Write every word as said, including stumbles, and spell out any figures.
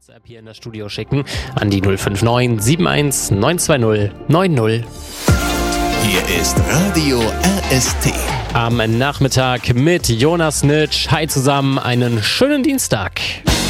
WhatsApp hier in das Studio schicken an die null fünf neun sieben eins neun zwei null neun null. Hier ist Radio R S T. Am Nachmittag mit Jonas Nitsch. Hi zusammen, einen schönen Dienstag.